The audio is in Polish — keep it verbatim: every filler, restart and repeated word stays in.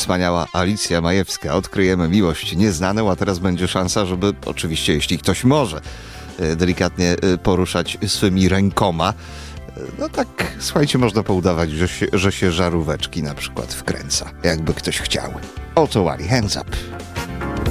wspaniała Alicja Majewska. Odkryjemy miłość nieznaną, a teraz będzie szansa, żeby oczywiście, jeśli ktoś może, delikatnie poruszać swymi rękoma. No tak, słuchajcie, można poudawać, że się, że się żaróweczki na przykład wkręca, jakby ktoś chciał. Oto Wally, hands up.